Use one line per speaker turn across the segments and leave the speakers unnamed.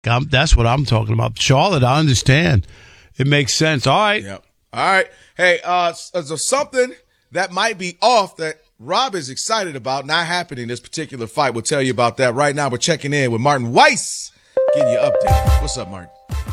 That's what I'm talking about. Charlotte, I understand. It makes sense. All right.
Yep. All right. Hey, so something that might be off that Rob is excited about not happening this particular fight. We'll tell you about that right now. We're checking in with Martin Weiss, getting you updated. What's up, Martin?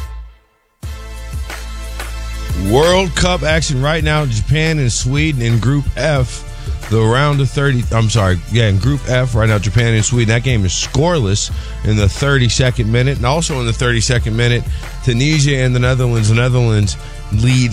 World Cup action right now. Japan and Sweden in Group F. The round of 30. In Group F right now, Japan and Sweden. That game is scoreless in the 32nd minute. And also in the 32nd minute, Tunisia and the Netherlands. The Netherlands lead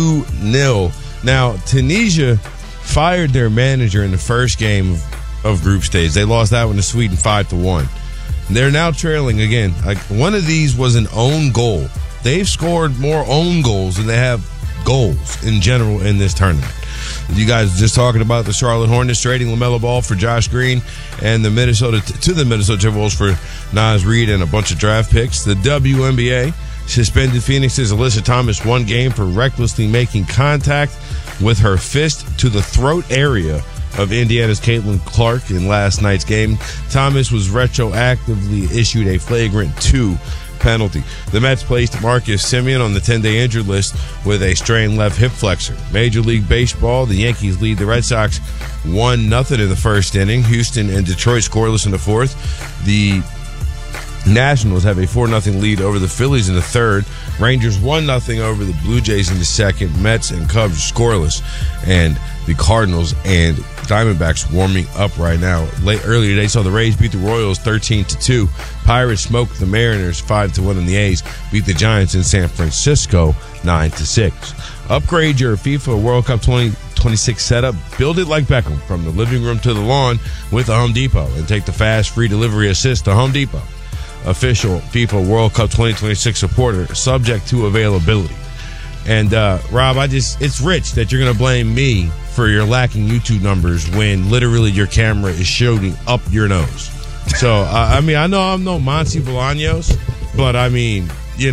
2-0. Now, Tunisia fired their manager in the first game of group stage. They lost that one to Sweden 5-1. They're now trailing again. Like, one of these was an own goal. They've scored more own goals than they have goals in general in this tournament. You guys just talking about the Charlotte Hornets trading LaMelo Ball for Josh Green and the Minnesota Timberwolves for Naz Reid and a bunch of draft picks. The WNBA suspended Phoenix's Alyssa Thomas 1 game for recklessly making contact with her fist to the throat area of Indiana's Caitlin Clark in last night's game. Thomas was retroactively issued a flagrant 2 penalty. The Mets placed Marcus Semien on the 10-day injured list with a strained left hip flexor. Major League Baseball, the Yankees lead the Red Sox 1-0 in the first inning. Houston and Detroit scoreless in the fourth. The Nationals have a 4-0 lead over the Phillies in the third. Rangers 1-0 over the Blue Jays in the second. Mets and Cubs scoreless. And the Cardinals and Diamondbacks warming up right now. Earlier today, saw the Rays beat the Royals 13-2. Pirates smoked the Mariners 5-1, and the A's beat the Giants in San Francisco 9-6. Upgrade your FIFA World Cup 2026 setup. Build it like Beckham from the living room to the lawn with the Home Depot, and take the fast free delivery assist to Home Depot. Official FIFA World Cup 2026 supporter, subject to availability. And Rob, it's rich that you're going to blame me for your lacking YouTube numbers when literally your camera is shooting up your nose. So, I know I'm no Monty Bolaños, but you're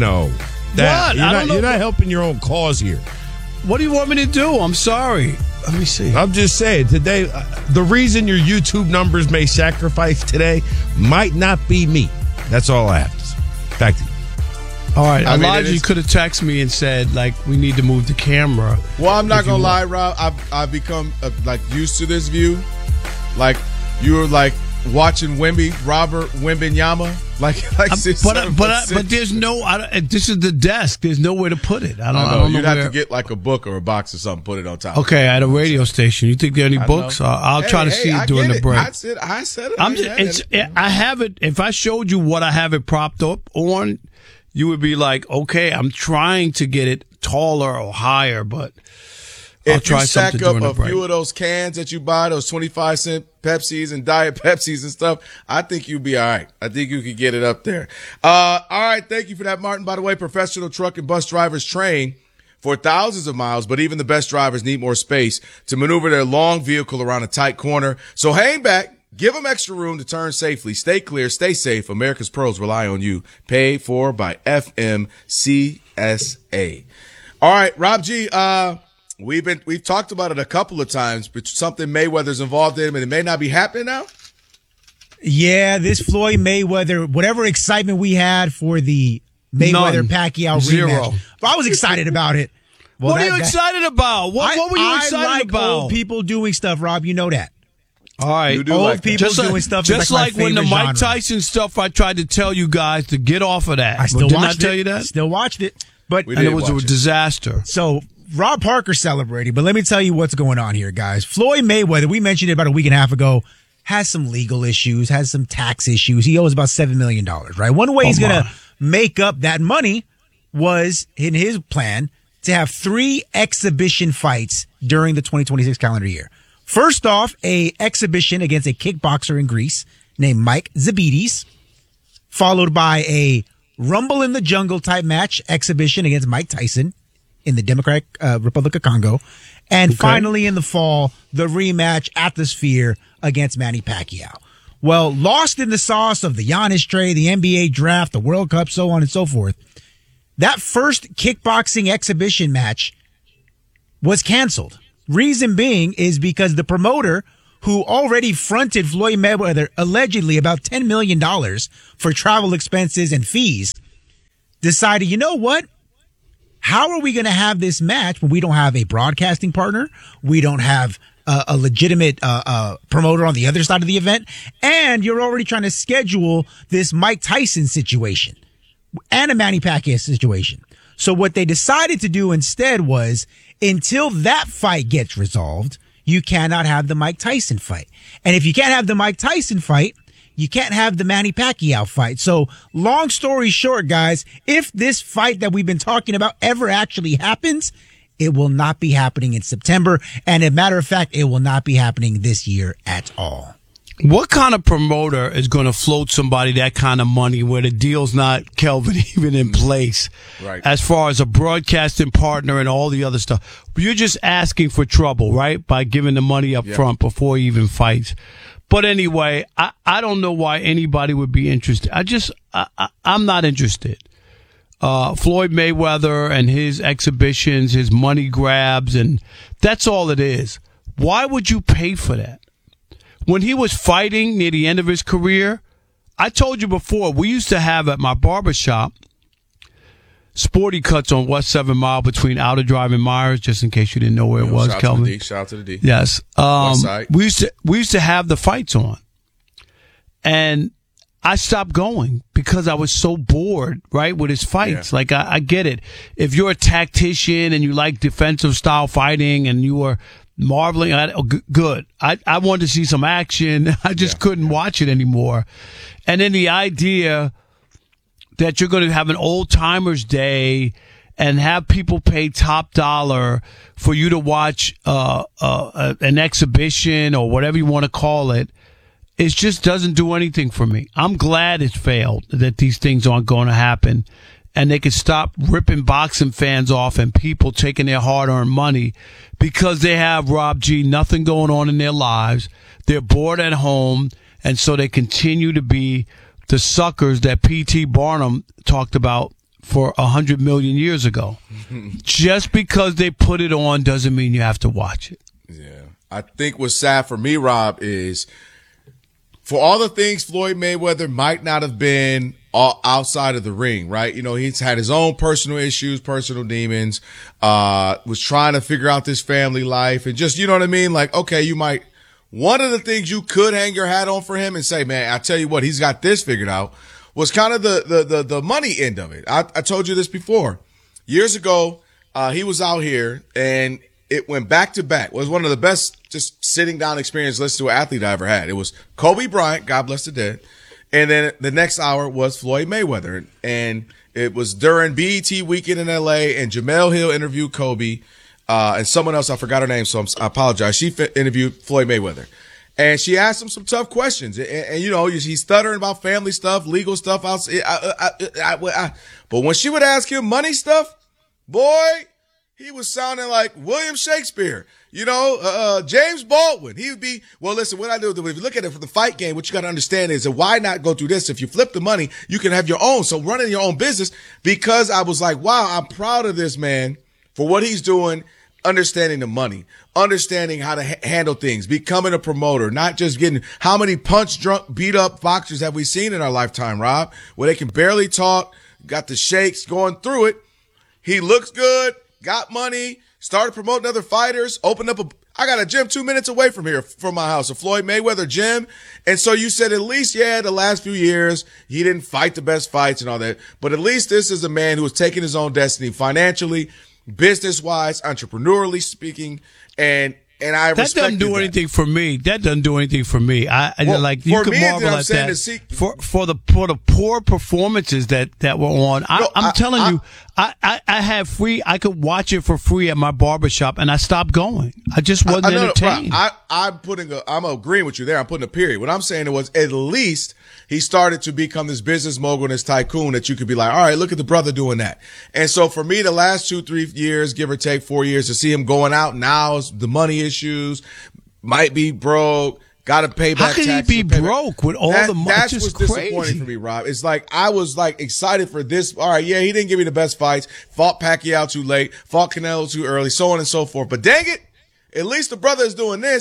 not helping your own cause here.
What do you want me to do? I'm sorry. Let me see.
I'm just saying, today, the reason your YouTube numbers may sacrifice today might not be me. That's all I have to say. Back to you.
All right, Elijah could have texted me and said, we need to move the camera.
Well, I'm not going to lie, Rob. I've become, used to this view. Like, you were, watching Robert Wembanyama.
But there's no, this is the desk. There's nowhere to put it. I don't know.
You'd have to get, a book or a box or something, put it on top.
Okay, at a radio station. You think there are any books? I'll try to see it during the break.
I said it.
I have it. If I showed you what I have it propped up on, you would be like, okay, I'm trying to get it taller or higher, but I'll try something during the break.
If you stack up a few of those cans that you buy, those 25-cent Pepsis and Diet Pepsis and stuff, I think you'll be all right. I think you could get it up there. All right, thank you for that, Martin. By the way, professional truck and bus drivers train for thousands of miles, but even the best drivers need more space to maneuver their long vehicle around a tight corner. So hang back. Give them extra room to turn safely. Stay clear. Stay safe. America's pros rely on you. Paid for by FMCSA. All right, Rob G. We've talked about it a couple of times, but something Mayweather's involved in, and it may not be happening now.
Yeah, this Floyd Mayweather, whatever excitement we had for the Mayweather-Pacquiao rematch, I was excited about it.
Well, what are you excited about? What were you excited about?
Old people doing stuff, Rob. You know that.
All right,
old people doing stuff.
Just like when the Mike Tyson stuff, I tried to tell you guys to get off of that. Didn't I tell you that?
Still watched it, but
it was a disaster.
So Rob Parker celebrating, but let me tell you what's going on here, guys. Floyd Mayweather, we mentioned it about a week and a half ago, has some legal issues, has some tax issues. He owes about $7 million, right? One way he's going to make up that money was in his plan to have 3 exhibition fights during the 2026 calendar year. First off, a exhibition against a kickboxer in Greece named Mike Zabides, followed by a Rumble in the Jungle type match exhibition against Mike Tyson in the Democratic Republic of Congo. And finally in the fall, the rematch at the Sphere against Manny Pacquiao. Well, lost in the sauce of the Giannis trade, the NBA draft, the World Cup, so on and so forth, that first kickboxing exhibition match was canceled. Reason being is because the promoter who already fronted Floyd Mayweather allegedly about $10 million for travel expenses and fees, decided, you know what? How are we going to have this match when we don't have a broadcasting partner? We don't have a legitimate promoter on the other side of the event. And you're already trying to schedule this Mike Tyson situation and a Manny Pacquiao situation. So what they decided to do instead was, until that fight gets resolved, you cannot have the Mike Tyson fight. And if you can't have the Mike Tyson fight, you can't have the Manny Pacquiao fight. So long story short, guys, if this fight that we've been talking about ever actually happens, it will not be happening in September. And as a matter of fact, it will not be happening this year at all.
What kind of promoter is going to float somebody that kind of money where the deal's not, Kelvin, even in place?
Right.
As far as a broadcasting partner and all the other stuff. You're just asking for trouble, right? By giving the money up front before he even fights. But anyway, I don't know why anybody would be interested. I'm not interested. Floyd Mayweather and his exhibitions, his money grabs, and that's all it is. Why would you pay for that? When he was fighting near the end of his career, I told you before, we used to have at my barbershop Sporty Cuts on West 7 Mile between Outer Drive and Myers, just in case you didn't know where it was, Kelvin.
Shout out to the D.
Yes.
West side.
We used to have the fights on. And I stopped going because I was so bored, right, with his fights.
Yeah.
Like, I get it. If you're a tactician and you like defensive style fighting and you were marveling at it, good. I wanted to see some action. I just couldn't watch it anymore. And then the idea that you're going to have an old timers day and have people pay top dollar for you to watch an exhibition or whatever you want to call it, it just doesn't do anything for me. I'm glad it's failed, that these things aren't going to happen, and they can stop ripping boxing fans off and people taking their hard-earned money because they have, Rob G, nothing going on in their lives. They're bored at home, and so they continue to be the suckers that P.T. Barnum talked about for 100 million years ago. Just because they put it on doesn't mean you have to watch it.
Yeah. I think what's sad for me, Rob, is for all the things Floyd Mayweather might not have been outside of the ring, right? You know, he's had his own personal issues, personal demons, was trying to figure out this family life and just, you know what I mean? Like, okay, one of the things you could hang your hat on for him and say, man, I tell you what, he's got this figured out, was kind of the money end of it. I told you this before. Years ago, he was out here and it went back to back. It was one of the best just sitting down experience listening to an athlete I ever had. It was Kobe Bryant, God bless the dead. And then the next hour was Floyd Mayweather. And it was during BET weekend in LA, and Jemele Hill interviewed Kobe, and someone else, I forgot her name, so I apologize. She interviewed Floyd Mayweather. And she asked him some tough questions. And you know, he's stuttering about family stuff, legal stuff. But when she would ask him money stuff, boy, he was sounding like William Shakespeare. You know, James Baldwin. He would be, well, listen, what I do, if you look at it from the fight game, what you got to understand is that why not go through this? If you flip the money, you can have your own. So running your own business, because I was like, wow, I'm proud of this man for what he's doing, understanding the money, understanding how to handle things, becoming a promoter, not just getting, how many punch drunk, beat up boxers have we seen in our lifetime, Rob, where they can barely talk, got the shakes going through it. He looks good, got money, started promoting other fighters, opened up I got a gym 2 minutes away from here, from my house, a Floyd Mayweather gym. And so you said, at least, yeah, the last few years, he didn't fight the best fights and all that. But at least this is a man who was taking his own destiny financially, business-wise, entrepreneurially speaking, and I respect that.
Doesn't do anything for me. That doesn't do anything for me. You could marvel at that. For the poor performances that were on. I'm telling you, I had free. I could watch it for free at my barbershop, and I stopped going. I just wasn't entertained.
I'm agreeing with you there. I'm putting a period. What I'm saying was, at least he started to become this business mogul and this tycoon that you could be like, all right, look at the brother doing that. And so for me, the last 2-3 years, give or take 4 years, to see him going out now, the money issues, might be broke, got to pay back taxes.
How can he be broke with all the money?
That's what's disappointing for me, Rob. It's like, I was like excited for this. All right, yeah, he didn't give me the best fights, fought Pacquiao too late, fought Canelo too early, so on and so forth. But dang it, at least the brother is doing this.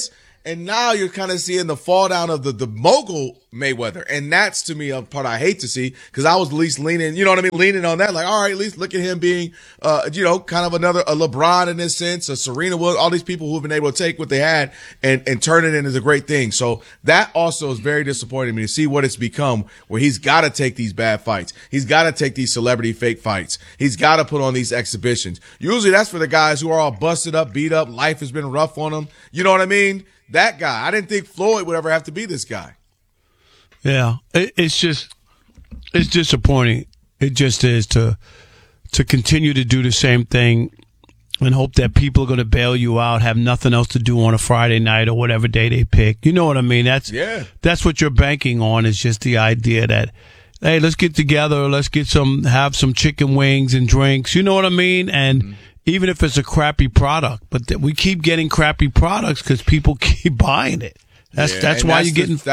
And now you're kind of seeing the fall down of the mogul Mayweather. And that's, to me, a part I hate to see, because I was at least leaning, you know what I mean? Leaning on that. Like, all right, at least look at him being, kind of a LeBron in this sense, a Serena Williams, all these people who have been able to take what they had and turn it into a great thing. So that also is very disappointing to me to see what it's become, where he's got to take these bad fights. He's got to take these celebrity fake fights. He's got to put on these exhibitions. Usually that's for the guys who are all busted up, beat up. Life has been rough on them. You know what I mean? That guy. I didn't think Floyd would ever have to be this guy.
Yeah, it's disappointing. It just is to continue to do the same thing and hope that people are going to bail you out, have nothing else to do on a Friday night or whatever day they pick. You know what I mean? That's what you're banking on, is just the idea that, hey, let's get together, let's have some chicken wings and drinks. You know what I mean? And even if it's a crappy product, but we keep getting crappy products because people keep buying it. That's why you're getting.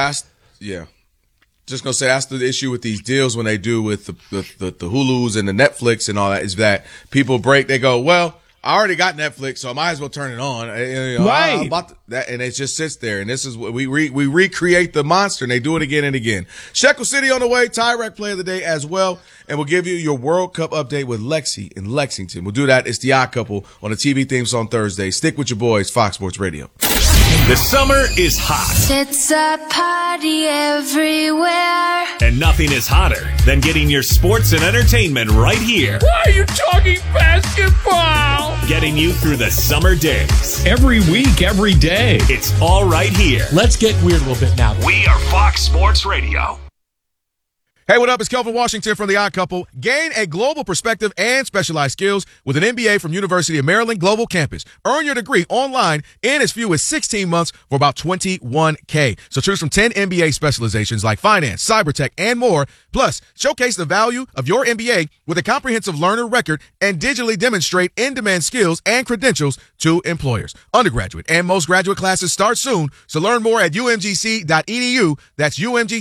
Just gonna say that's the issue with these deals when they do with the Hulus and the Netflix and all that, is that people they go, well, I already got Netflix, so I might as well turn it on.
Right.
And it just sits there. And this is what we recreate the monster, and they do it again and again. Shekel City on the way, Tyrek play of the day as well. And we'll give you your World Cup update with Lexi in Lexington. We'll do that. It's The Odd Couple on the TV themes on Thursday. Stick with your boys, Fox Sports Radio.
The summer is hot.
It's a party everywhere.
And nothing is hotter than getting your sports and entertainment right here.
Why are you talking basketball?
Getting you through the summer days.
Every week, every day.
It's all right here.
Let's get weird a little bit now.
We are Fox Sports Radio.
Hey, what up? It's Kelvin Washington from The Odd Couple. Gain a global perspective and specialized skills with an MBA from University of Maryland Global Campus. Earn your degree online in as few as 16 months for about $21K. So choose from 10 MBA specializations like finance, cyber tech, and more. Plus, showcase the value of your MBA with a comprehensive learner record and digitally demonstrate in-demand skills and credentials to employers. Undergraduate and most graduate classes start soon. So learn more at umgc.edu. That's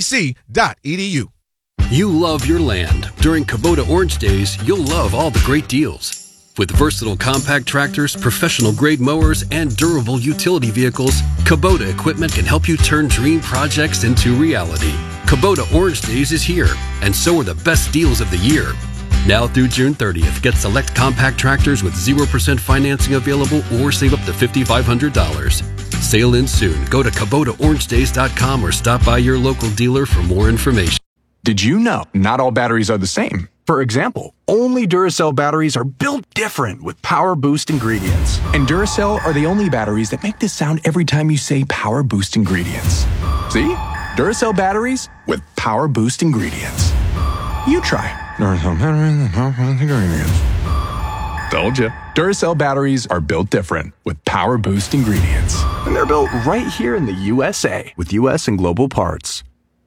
umgc.edu.
You love your land. During Kubota Orange Days, you'll love all the great deals. With versatile compact tractors, professional-grade mowers, and durable utility vehicles, Kubota equipment can help you turn dream projects into reality. Kubota Orange Days is here, and so are the best deals of the year. Now through June 30th, get select compact tractors with 0% financing available or save up to $5,500. Sale ends soon. Go to KubotaOrangeDays.com or stop by your local dealer for more information.
Did you know not all batteries are the same? For example, only Duracell batteries are built different with Power Boost ingredients. And Duracell are the only batteries that make this sound every time you say Power Boost ingredients. See? Duracell batteries with Power Boost ingredients. You try. Duracell batteries with Power Boost ingredients. Told you. Duracell batteries are built different with Power Boost ingredients. And they're built right here in the USA with US and global parts.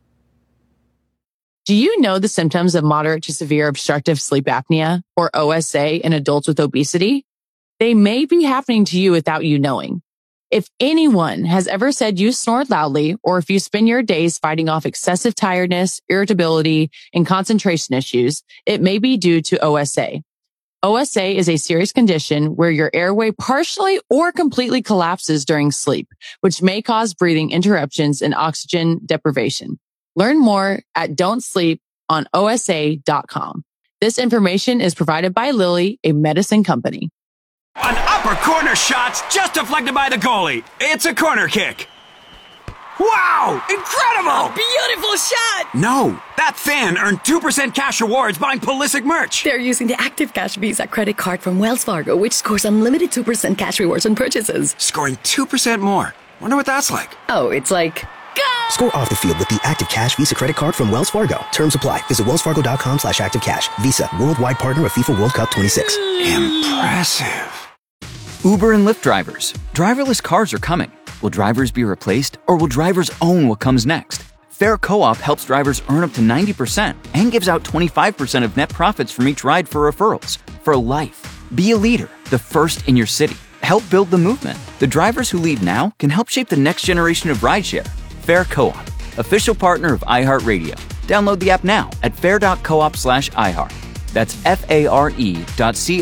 Do you know the symptoms of moderate to severe obstructive sleep apnea, or OSA, in adults with obesity? They may be happening to you without you knowing. If anyone has ever said you snore loudly, or if you spend your days fighting off excessive tiredness, irritability, and concentration issues, it may be due to OSA. OSA is a serious condition where your airway partially or completely collapses during sleep, which may cause breathing interruptions and oxygen deprivation. Learn more at don'tsleeponosa.com. This information is provided by Lilly, a medicine company.
An upper corner shot's just deflected by the goalie. It's a corner kick. Wow! Incredible!
A beautiful shot!
No, that fan earned 2% cash rewards buying Pulisic merch.
They're using the Active Cash Visa credit card from Wells Fargo, which scores unlimited 2% cash rewards on purchases.
Scoring 2% more. Wonder what that's like.
Oh, it's like... Go!
Score off the field with the Active Cash Visa credit card from Wells Fargo. Terms apply. Visit wellsfargo.com/activecash. Visa, worldwide partner of FIFA World Cup 26.
Impressive.
Uber and Lyft drivers. Driverless cars are coming. Will drivers be replaced, or will drivers own what comes next? Fair Co-op helps drivers earn up to 90% and gives out 25% of net profits from each ride for referrals. For life. Be a leader, the first in your city. Help build the movement. The drivers who lead now can help shape the next generation of rideshare. Fair Co-op, official partner of iHeartRadio. Download the app now at fair.coop/iHeart. That's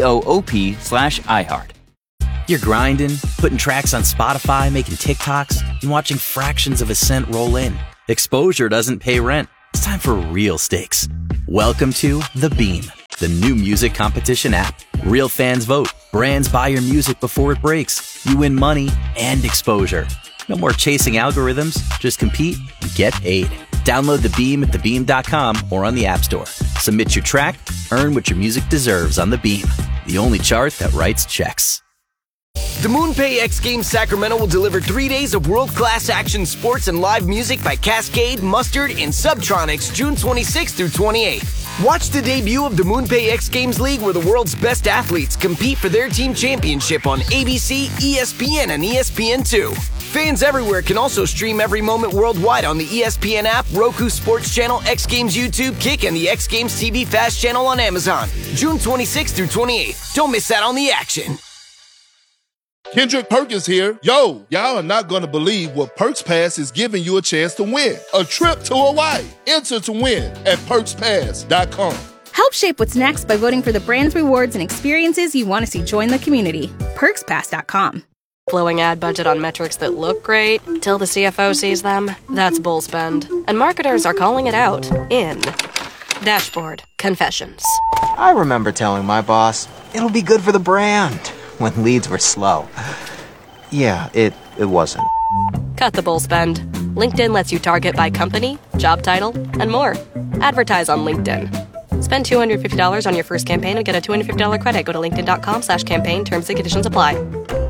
FARE.coop/iHeart.
You're grinding, putting tracks on Spotify, making TikToks. and watching fractions of a cent roll in. Exposure doesn't pay rent. It's time for real stakes. Welcome to The Beam, the new music competition app. Real fans vote. Brands buy your music before it breaks. You win money and exposure. No more chasing algorithms. Just compete and get paid. Download The Beam at thebeam.com or on the App Store. Submit your track, earn what your music deserves on The Beam, the only chart that writes checks.
The MoonPay X Games Sacramento will deliver 3 days of world-class action sports and live music by Cascade, Mustard, and Subtronics June 26th through 28th. Watch the debut of the MoonPay X Games League, where the world's best athletes compete for their team championship on ABC, ESPN, and ESPN2. Fans everywhere can also stream every moment worldwide on the ESPN app, Roku Sports Channel, X Games YouTube, Kick, and the X Games TV Fast channel on Amazon. June 26th through 28th. Don't miss out on the action.
Kendrick Perkins here. Yo, y'all are not going to believe what Perks Pass is giving you a chance to win. A trip to Hawaii. Enter to win at perkspass.com.
Help shape what's next by voting for the brands, rewards, and experiences you want to see join the community. perkspass.com.
Blowing ad budget on metrics that look great till the CFO sees them, that's bull spend. And marketers are calling it out in Dashboard Confessions.
I remember telling my boss, it'll be good for the brand, when leads were slow. Yeah, it wasn't.
Cut the bull spend. LinkedIn lets you target by company, job title, and more. Advertise on LinkedIn. Spend $250 on your first campaign and get a $250 credit. Go to linkedin.com/campaign. Terms and conditions apply.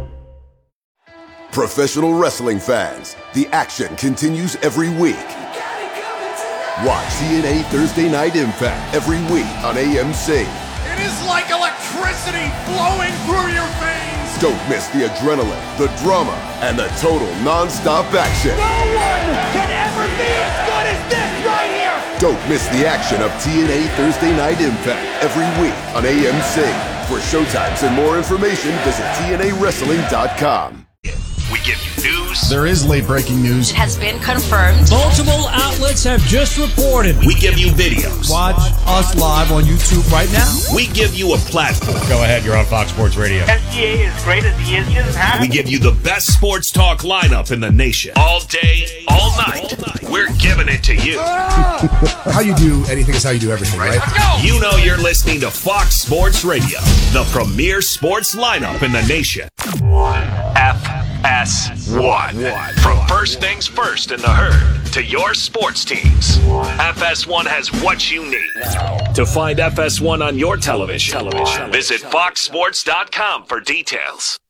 Professional wrestling fans, the action continues every week. Watch TNA Thursday Night Impact every week on AMC.
It is like electricity flowing through your veins.
Don't miss the adrenaline, the drama, and the total non-stop action.
No one can ever be as good as this right here.
Don't miss the action of TNA Thursday Night Impact every week on AMC. For showtimes and more information, visit TNAWrestling.com.
We give you news.
There is late-breaking news.
It has been confirmed.
Multiple outlets have just reported.
We give you videos.
Watch us live on YouTube right now.
We give you a platform.
Go ahead, you're on Fox Sports Radio.
SGA is great as he is. He doesn't have
We give you the best sports talk lineup in the nation. All day, all night. We're giving it to you.
How you do anything is how you do everything, right?
Let's go. You know you're listening to Fox Sports Radio, the premier sports lineup in the nation. FS1. From first things first in the herd to your sports teams, FS1 has what you need. To find FS1 on your television, visit foxsports.com for details.